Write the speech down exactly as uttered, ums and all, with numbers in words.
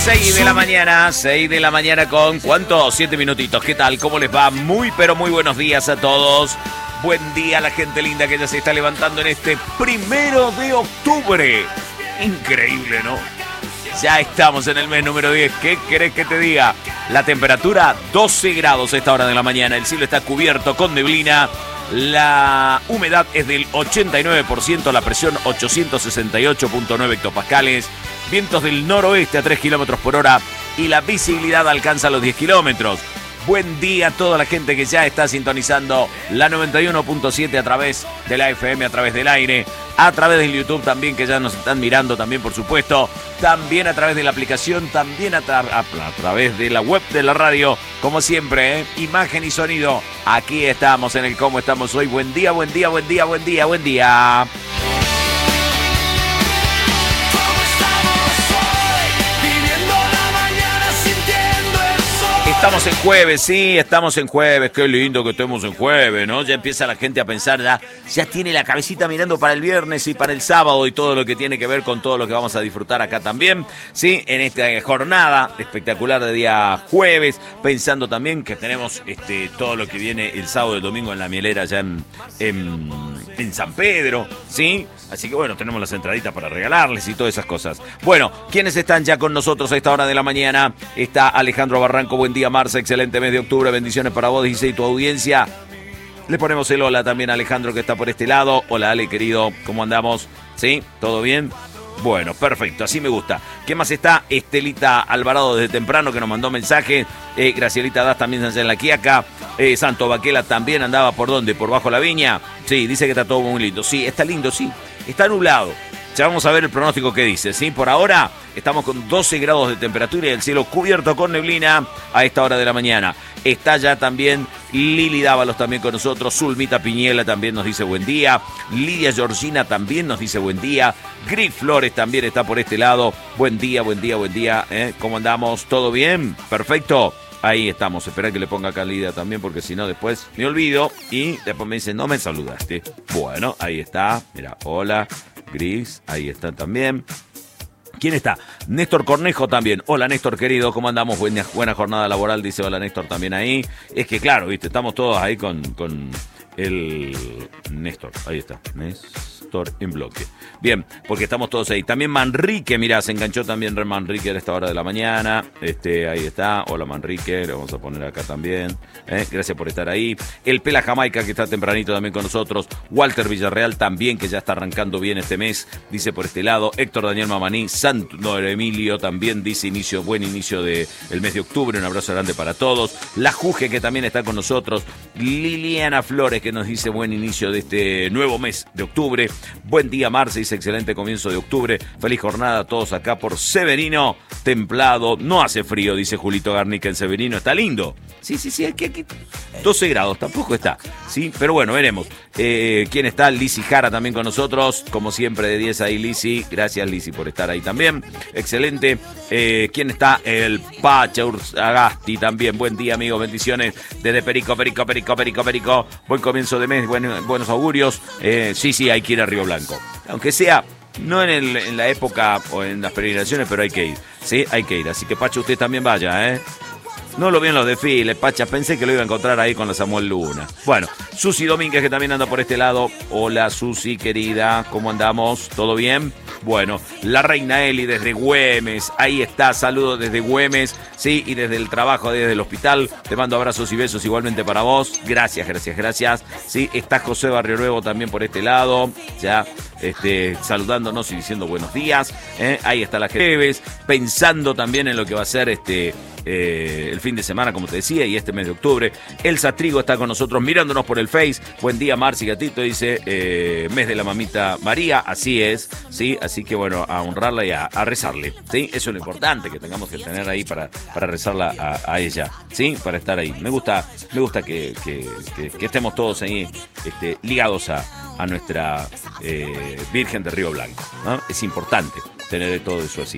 seis de la mañana, seis de la mañana con ¿cuánto? siete minutitos. ¿Qué tal? ¿Cómo les va? Muy, pero muy buenos días a todos. Buen día a la gente linda que ya se está levantando en este primero de octubre. Increíble, ¿no? Ya estamos en el mes número diez. ¿Qué querés que te diga? La temperatura doce grados a esta hora de la mañana. El cielo está cubierto con neblina. La humedad es del ochenta y nueve por ciento. La presión ochocientos sesenta y ocho punto nueve hectopascales. Vientos del noroeste a tres kilómetros por hora. Y la visibilidad alcanza los diez kilómetros. Buen día a toda la gente que ya está sintonizando la noventa y uno punto siete a través de la F M, a través del aire, a través del YouTube también, que ya nos están mirando también, por supuesto, también a través de la aplicación, también a, tra- a, a través de la web de la radio, como siempre, ¿eh? Imagen y sonido. Aquí estamos en el Cómo Estamos Hoy. Buen día, buen día, buen día, buen día, buen día. Estamos en jueves, sí, estamos en jueves. Qué lindo que estemos en jueves, ¿no? Ya empieza la gente a pensar, ya, ya tiene la cabecita mirando para el viernes y para el sábado y todo lo que tiene que ver con todo lo que vamos a disfrutar acá también, sí, en esta jornada espectacular de día jueves, pensando también que tenemos este todo lo que viene el sábado y el domingo en la mielera allá en, en, en San Pedro, sí. Así que bueno, tenemos las entraditas para regalarles y todas esas cosas. Bueno, ¿quiénes están ya con nosotros a esta hora de la mañana? Está Alejandro Barranco. Buen día, Marce. Excelente mes de octubre. Bendiciones para vos, dice, y tu audiencia. Le ponemos el hola también a Alejandro, que está por este lado. Hola, Ale, querido. ¿Cómo andamos? ¿Sí? ¿Todo bien? Bueno, perfecto, así me gusta. ¿Qué más está? Estelita Alvarado desde temprano, que nos mandó mensaje. Eh, Gracielita Das también allá en la Quiaca. Eh, Santo Baquela también andaba por dónde, por bajo la viña. Sí, dice que está todo muy lindo. Sí, está lindo, sí. Está nublado. Ya vamos a ver el pronóstico que dice, ¿sí? Por ahora estamos con doce grados de temperatura y el cielo cubierto con neblina a esta hora de la mañana. Está ya también Lili Dávalos también con nosotros. Zulmita Piñela también nos dice buen día. Lidia Georgina también nos dice buen día. Gris Flores también está por este lado. Buen día, buen día, buen día. ¿Eh? ¿Cómo andamos? ¿Todo bien? Perfecto. Ahí estamos. Espera que le ponga acá Lidia también, porque si no después me olvido y después me dicen, no me saludaste. Bueno, ahí está. Mira, hola, Gris. Ahí está también. ¿Quién está? Néstor Cornejo también. Hola, Néstor, querido, ¿cómo andamos? Buena, buena jornada laboral, dice hola, Néstor, también ahí. Es que claro, viste, estamos todos ahí con, con el Néstor. Ahí está, Néstor en bloque. Bien, porque estamos todos ahí. También Manrique, mirá, se enganchó también Manrique a esta hora de la mañana. Este, ahí está. Hola, Manrique, le vamos a poner acá también. ¿Eh? Gracias por estar ahí. El Pela Jamaica, que está tempranito también con nosotros. Walter Villarreal también, que ya está arrancando bien este mes, dice por este lado. Héctor Daniel Mamaní. Santo Emilio también dice inicio, buen inicio del mes de octubre. Un abrazo grande para todos. La Juge, que también está con nosotros. Liliana Flores, que nos dice buen inicio de este nuevo mes de octubre. Buen día, Marce, dice excelente comienzo de octubre. Feliz jornada a todos acá por Severino. Templado, no hace frío, dice Julito Garnica en Severino. Está lindo. Sí, sí, sí, aquí, aquí. doce grados, tampoco está. Sí, pero bueno, veremos. Eh, ¿Quién está? Lizzy Jara también con nosotros. Como siempre, de diez ahí, Lizzy. Gracias, Lizzy, por estar ahí también. Excelente. Eh, ¿Quién está? El Pacha Agasti también. Buen día, amigos. Bendiciones desde Perico, Perico, Perico, Perico, Perico. Buen comienzo de mes, buen, buenos augurios. Eh, sí, sí, hay que ir a Río Blanco. Aunque sea, no en, el, en la época o en las peregrinaciones, pero hay que ir. Sí, hay que ir. Así que, Pacha, usted también vaya, ¿eh? No lo vi en los desfiles, Pacha. Pensé que lo iba a encontrar ahí con la Samuel Luna. Bueno, Susi Domínguez, que también anda por este lado. Hola, Susi, querida. ¿Cómo andamos? ¿Todo bien? Bueno, la Reina Eli desde Güemes. Ahí está, saludos desde Güemes. Sí, y desde el trabajo, desde el hospital. Te mando abrazos y besos igualmente para vos. Gracias, gracias, gracias. Sí, está José Barrio Nuevo también por este lado. Ya, este, saludándonos y diciendo buenos días. ¿eh? Ahí está la gente. Pensando también en lo que va a ser este... Eh, el fin de semana, como te decía, y este mes de octubre. Elsa Trigo está con nosotros mirándonos por el Face. Buen día, Marci Gatito, dice eh, mes de la mamita María, así es, sí, así que bueno, a honrarla y a, a rezarle, sí, eso es lo importante que tengamos que tener ahí para, para rezarla a, a ella, sí, para estar ahí. Me gusta, me gusta que, que, que, que estemos todos ahí este, ligados a, a nuestra eh, Virgen de Río Blanco, ¿no? Es importante tener todo eso así.